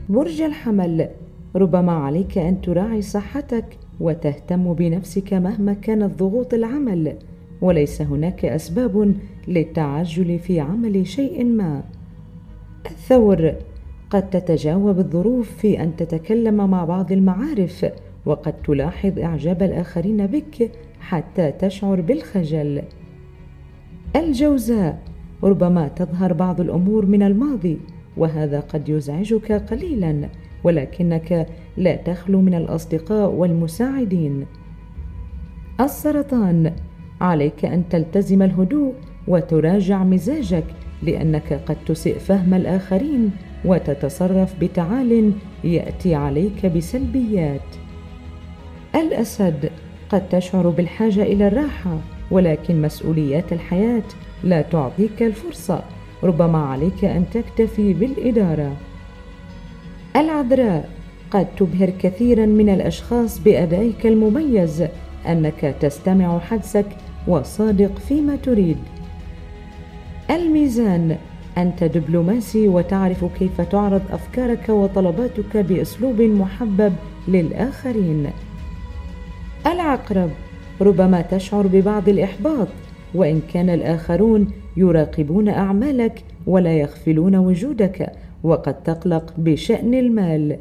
برج الحمل، ربما عليك أن تراعي صحتك وتهتم بنفسك مهما كانت ضغوط العمل، وليس هناك أسباب للتعجل في عمل شيء ما. الثور، قد تتجاوب الظروف في أن تتكلم مع بعض المعارف، وقد تلاحظ إعجاب الآخرين بك حتى تشعر بالخجل. الجوزاء، ربما تظهر بعض الأمور من الماضي وهذا قد يزعجك قليلا، ولكنك لا تخلو من الأصدقاء والمساعدين. السرطان، عليك أن تلتزم الهدوء وتراجع مزاجك، لأنك قد تسيء فهم الآخرين وتتصرف بتعال يأتي عليك بسلبيات. الأسد، قد تشعر بالحاجة إلى الراحة، ولكن مسؤوليات الحياة لا تعطيك الفرصة، ربما عليك أن تكتفي بالإدارة. العذراء، قد تبهر كثيرا من الأشخاص بأدائك المميز، أنك تستمع حدسك وصادق فيما تريد. الميزان، أنت دبلوماسي وتعرف كيف تعرض أفكارك وطلباتك بأسلوب محبب للآخرين. العقرب، ربما تشعر ببعض الإحباط، وإن كان الآخرون يراقبون أعمالك ولا يغفلون وجودك، وقد تقلق بشأن المال.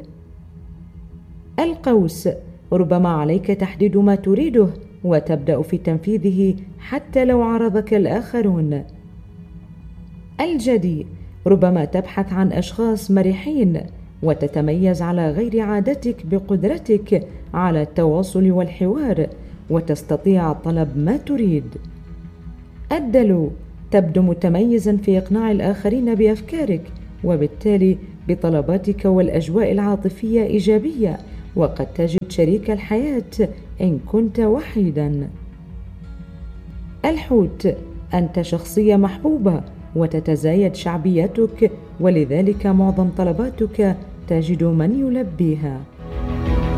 القوس، ربما عليك تحديد ما تريده وتبدأ في تنفيذه حتى لو عارضك الآخرون. الجدي، ربما تبحث عن أشخاص مرحين وتتميز على غير عادتك بقدرتك على التواصل والحوار، وتستطيع طلب ما تريد. الدلو، تبدو متميزا في إقناع الآخرين بأفكارك، وبالتالي بطلباتك والأجواء العاطفية إيجابية، وقد تجد شريك الحياة إن كنت وحيدا. الحوت، أنت شخصية محبوبة وتتزايد شعبيتك، ولذلك معظم طلباتك تجد من يلبيها.